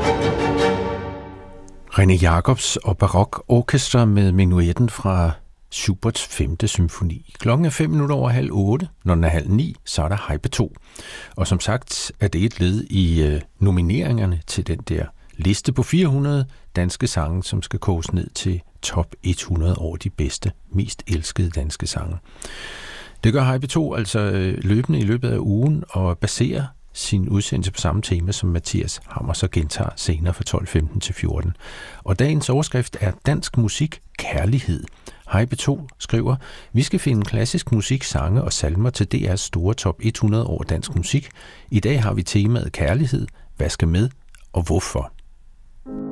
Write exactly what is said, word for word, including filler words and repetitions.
René Jacobs og Barok Orkestra med menuetten fra Schuberts femte symfoni. Klokken er fem minutter over halv otte. Når den er halv ni, så er der Hej P to. Og som sagt er det et led i øh, nomineringerne til den der liste på fire hundrede danske sange, som skal koges ned til top hundrede over de bedste, mest elskede danske sange. Det gør Hej P to altså øh, løbende i løbet af ugen og baserer sin udsendelse på samme tema, som Mathias Hammer så gentager senere fra tolv femten til fjorten. Og dagens overskrift er Dansk musik kærlighed. Hej P to skriver, vi skal finde klassisk musik, sange og salmer til D R's store top hundrede over dansk musik. I dag har vi temaet kærlighed. Hvad skal med, og hvorfor?